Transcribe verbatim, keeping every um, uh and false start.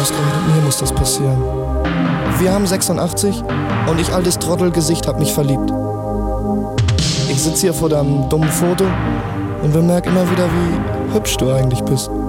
ausgerechnet mir muss das passieren. Wir haben sechsundachtzig und ich, altes Trottelgesicht, hab mich verliebt. Ich sitz hier vor deinem dummen Foto und bemerk immer wieder, wie hübsch du eigentlich bist.